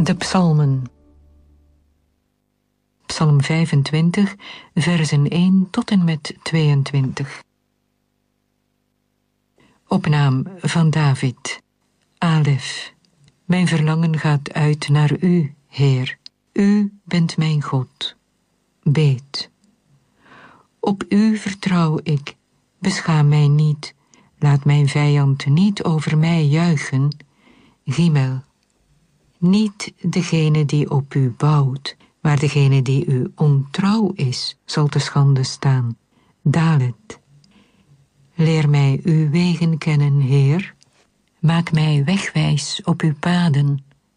De psalmen. Psalm 25, versen 1 tot en met 22. Op naam van David. Alef. Mijn verlangen gaat uit naar u, Heer. U bent mijn God. Beet. Op u vertrouw ik. Beschaam mij niet. Laat mijn vijand niet over mij juichen. Gimel. Niet degene die op u bouwt, maar degene die u ontrouw is, zal te schande staan. Dalet. Leer mij uw wegen kennen, Heer. Maak mij wegwijs op uw paden.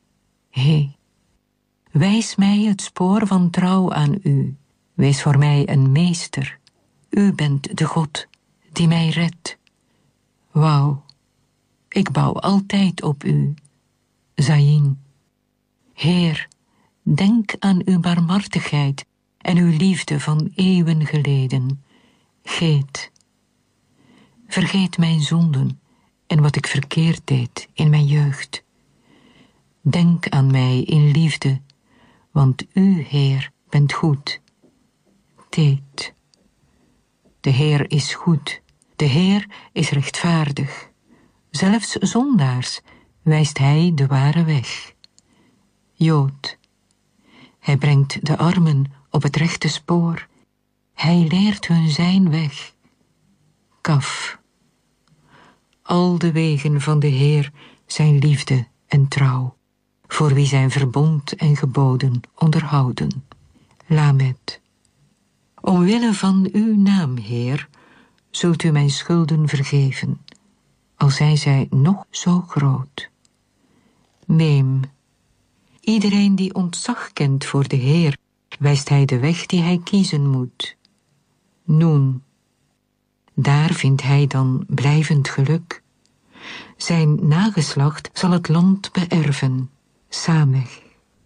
Wijs mij het spoor van trouw aan u. Wees voor mij een meester. U bent de God die mij redt. Wauw, ik bouw altijd op u. Zayin. Heer, denk aan uw barmhartigheid en uw liefde van eeuwen geleden. Geet. Vergeet mijn zonden en wat ik verkeerd deed in mijn jeugd. Denk aan mij in liefde, want u, Heer, bent goed. Teet. De Heer is goed, de Heer is rechtvaardig. Zelfs zondaars wijst hij de ware weg. Jood. Hij brengt de armen op het rechte spoor. Hij leert hun zijn weg. Kaf. Al de wegen van de Heer zijn liefde en trouw, voor wie zijn verbond en geboden onderhouden. Lamet. Omwille van uw naam, Heer, zult u mijn schulden vergeven, al zijn zij nog zo groot. Meem. Iedereen die ontzag kent voor de Heer, wijst hij de weg die hij kiezen moet. Noen. Daar vindt hij dan blijvend geluk. Zijn nageslacht zal het land beërven. Samech.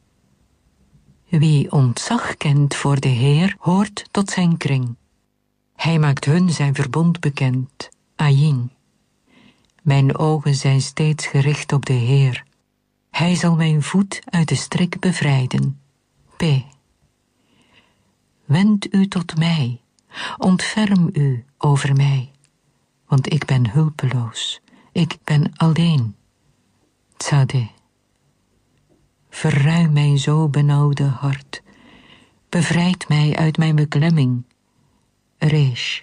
Wie ontzag kent voor de Heer, hoort tot zijn kring. Hij maakt hun zijn verbond bekend. Ayin. Mijn ogen zijn steeds gericht op de Heer. Hij zal mijn voet uit de strik bevrijden. P. Wend u tot mij, ontferm u over mij, want ik ben hulpeloos, ik ben alleen. Tzadeh. Verruim mijn zo benauwde hart, bevrijd mij uit mijn beklemming. Resh.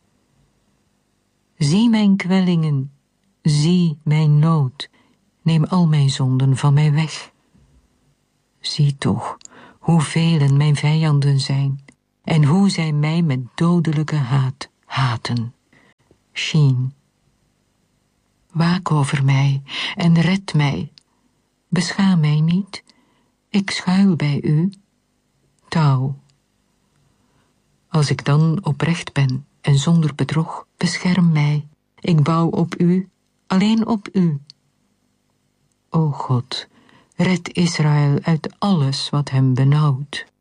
Zie mijn kwellingen, zie mijn nood, neem al mijn zonden van mij weg. Zie toch hoeveel mijn vijanden zijn en hoe zij mij met dodelijke haat haten. Shin. Waak over mij en red mij. Beschaam mij niet, ik schuil bij u. Tau. Als ik dan oprecht ben en zonder bedrog, bescherm mij. Ik bouw op u, alleen op u. O God, red Israël uit alles wat hem benauwt.